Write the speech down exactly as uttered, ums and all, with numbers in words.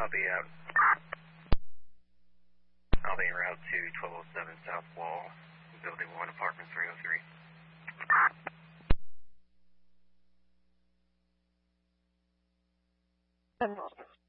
I'll be out. I'll be en route to twelve oh seven South Wall, Building one, Apartment three oh three. And